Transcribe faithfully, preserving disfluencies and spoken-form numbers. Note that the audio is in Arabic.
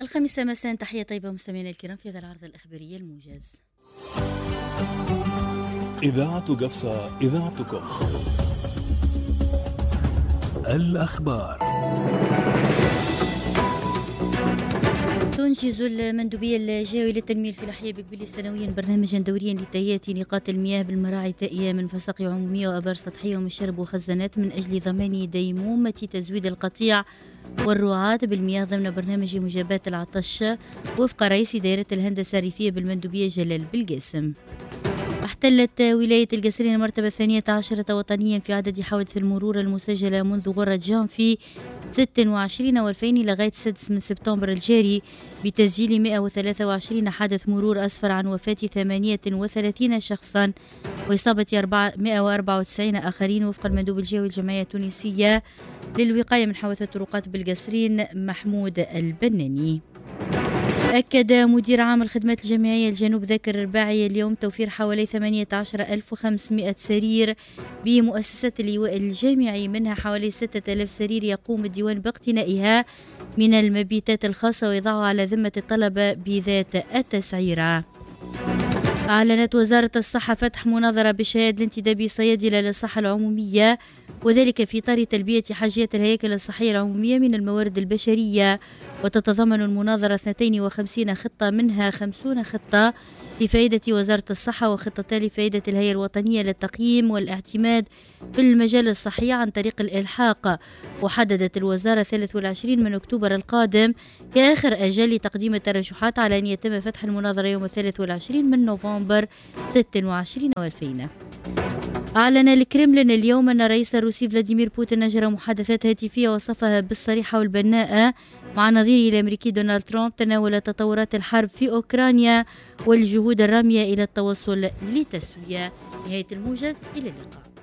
الخامسة مساء، تحية طيبة مستمعينا الكرام في هذا العرض الإخباري الموجز. إذاعة قفصة، إذاعتكم. الأخبار. تنجز المندوبية الجهوية للتنمية الفلاحية بقبيل سنويا برنامجا دوريا لتهيئة نقاط المياه بالمراعي التائية من فسق عمومية وآبار سطحية ومشارب وخزانات من أجل ضمان ديمومة تزويد القطيع والرعاة بالمياه ضمن برنامج مجاباة العطش وفق رئيس دائرة الهندسة الريفية بالمندوبية جلال بالقاسم. احتلت ولاية القصرين المرتبة الثانية عشرة وطنيا في عدد حوادث المرور المسجلة منذ غرة جانفي ستة وعشرين والفين لغاية السادس من سبتمبر الجاري، بتسجيل مئة وثلاثة وعشرين حادث مرور أسفر عن وفاة ثمانية وثلاثين شخصا وإصابة مئة وأربعة وتسعين آخرين، وفق المندوب الجهوي الجمعية التونسية للوقاية من حوادث الطرقات بالقصرين محمود البناني. أكد مدير عام الخدمات الجامعية الجنوب ذاكر الرباعي اليوم توفير حوالي ثمانية عشر ألف وخمسمئة سرير بمؤسسة اللواء الجامعي، منها حوالي ستة آلاف سرير يقوم الديوان باقتنائها من المبيتات الخاصة ويضعها على ذمة الطلبة بذات التسعيرة. أعلنت وزارة الصحة فتح مناظرة بشهادة الانتداب صيادلة للصحة العمومية، وذلك في إطار تلبية حاجيات الهياكل الصحية العمومية من الموارد البشرية، وتتضمن المناظرة اثنتين وخمسين خطة، منها خمسين خطة لفائدة وزارة الصحة وخطتان لفائدة الهيئة الوطنية للتقييم والاعتماد في المجال الصحي عن طريق الإلحاق. وحددت الوزارة ثلاثة وعشرين من أكتوبر القادم كآخر أجل لتقديم الترشحات على أن يتم فتح المناظرة يوم الثالث والعشرين من نوفمبر ستة وعشرين والفين. أعلن الكرملين اليوم أن الرئيس الروسي فلاديمير بوتين أجرى محادثات هاتفية وصفها بالصريحة والبناءة مع نظيره الأمريكي دونالد ترامب تناول تطورات الحرب في أوكرانيا والجهود الرامية إلى التوصل لتسوية. نهاية الموجز، إلى اللقاء.